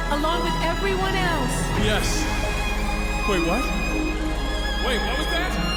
along with everyone else. Yes. Wait, what? Wait, what was that?